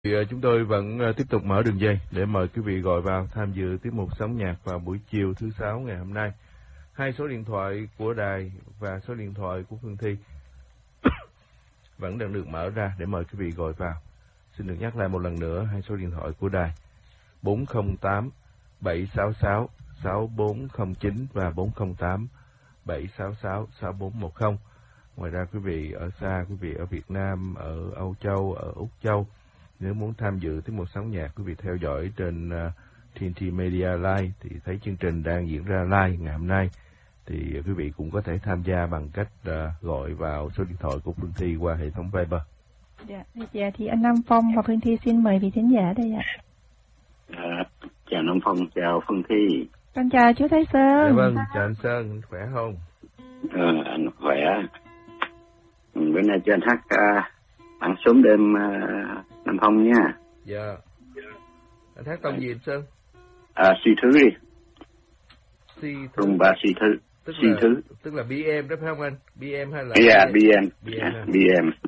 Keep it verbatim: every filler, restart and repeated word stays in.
Thì chúng tôi vẫn tiếp tục mở đường dây để mời quý vị gọi vào tham dự tiết mục Sống Nhạc vào buổi chiều thứ sáu ngày hôm nay. Hai số điện thoại của đài và số điện thoại của Phương Thi vẫn đang được mở ra để mời quý vị gọi vào. Xin được nhắc lại một lần nữa hai số điện thoại của đài bốn không tám bảy sáu sáu sáu bốn không chín và bốn không tám bảy sáu sáu sáu bốn một không. Ngoài ra quý vị ở xa, quý vị ở Việt Nam, ở Âu Châu, ở Úc Châu, nếu muốn tham dự tiết mục Sống Nhạc, quý vị theo dõi trên uh, tê en tê Media Live thì thấy chương trình đang diễn ra live ngày hôm nay. Thì quý vị cũng có thể tham gia bằng cách uh, gọi vào số điện thoại của Phương Thi qua hệ thống Viber. Dạ, dạ thì anh Nam Phong và Phương Thi xin mời vị thính giả đây ạ. À, chào Nam Phong, chào Phương Thi. Con chào chú Thái Sơn. Dạ vâng, chào anh Sơn, khỏe không? Ờ, anh khỏe. Bữa nay cho anh hát uh, bản sớm đêm uh, Nam Phong nha. Dạ. Anh hát tông gì anh Sơn? À, si thứ đi. Si thứ. Rung ba si thứ. Tức si là, thứ. Tức là bê em đó phải không anh? bê em hay là? Dạ, yeah, bê em. bê em, bê em.